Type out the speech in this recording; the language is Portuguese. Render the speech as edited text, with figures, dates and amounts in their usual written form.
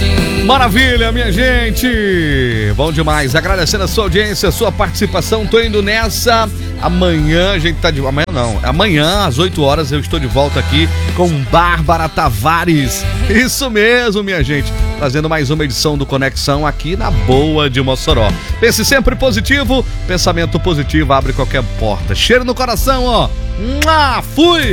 Maravilha, minha gente! Bom demais, agradecendo a sua audiência, a sua participação. Tô indo nessa. Amanhã a gente tá de... Amanhã às 8 horas eu estou de volta aqui com Bárbara Tavares. Isso mesmo, minha gente. Trazendo mais uma edição do Conexão aqui na Boa de Mossoró. Pense sempre positivo, pensamento positivo abre qualquer porta. Cheiro no coração, ó. Fui!